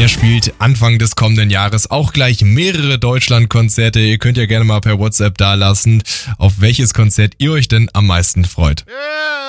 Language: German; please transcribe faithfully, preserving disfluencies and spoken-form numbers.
Der spielt Anfang des kommenden Jahres auch gleich mehrere Deutschlandkonzerte. Ihr könnt ja gerne mal per WhatsApp dalassen, auf welches Konzert ihr euch denn am meisten freut. Yeah.